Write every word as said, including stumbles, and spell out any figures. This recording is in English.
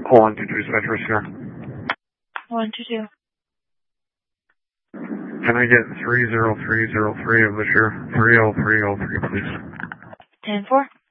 one two two Citrus here. one two two. Can I get three zero three zero three of this year? three oh three oh three, please. ten four.